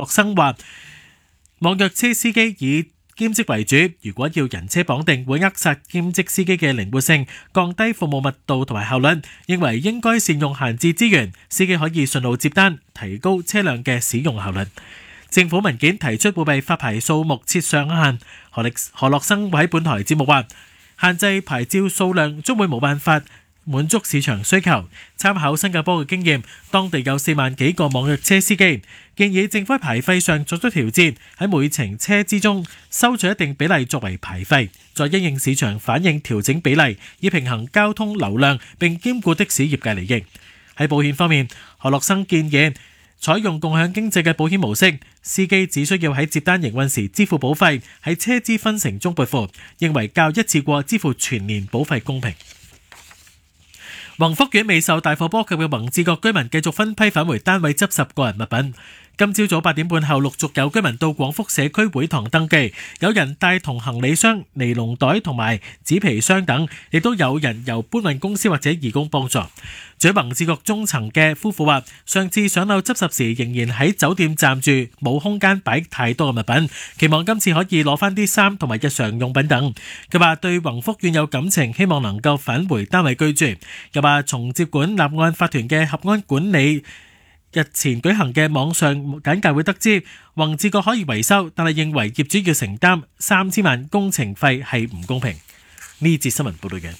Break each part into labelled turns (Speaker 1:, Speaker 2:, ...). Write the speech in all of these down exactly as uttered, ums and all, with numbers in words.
Speaker 1: 樂生話，網約車司機以兼職為主，如果要人車綁定，會扼殺兼職司機嘅靈活性，降低服務密度同埋效率。認為應該善用閒置資源，司機可以順路接單，提高車輛嘅使用效率。政府文件提出會為發牌數目設上限。何力何樂生喺本台節目話，限制牌照數量將會冇辦法滿足市場需求。參考新加坡嘅經驗，當地有四萬幾個網約車司機，建議政府喺牌費上作出調節，喺每程車之中收取一定比例作為牌費，再因應市場反應調整比例，以平衡交通流量並兼顧的士業界利益。喺保險方面，何樂生建議採用共享經濟嘅保險模式，司機只需要喺接單營運時支付保費，喺車資分成中撥付，認為較一次過支付全年保費公平。宏福苑未受大火波及嘅宏志閣居民繼續分批返回單位執拾個人物品。今朝早八點半後，陸續有居民到廣福社區會堂登記，有人帶同行李箱、尼龍袋同埋紙皮箱等，亦都有人由搬運公司或者義工幫助。住喺宏志閣中層嘅夫婦話，上次上樓執拾時仍然喺酒店暫住，冇空間擺太多嘅物品，期望今次可以攞翻啲衫同埋日常用品等。佢話對宏福苑有感情，希望能夠返回單位居住。又話從接管立案法團嘅合安管理日前舉行嘅網上簡介會得知，宏志閣可以維修，但係認為業主要承擔三千萬工程費係唔公平。呢節新聞報道嘅。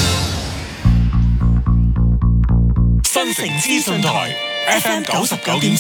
Speaker 2: 新城資訊台 F M 九十九點七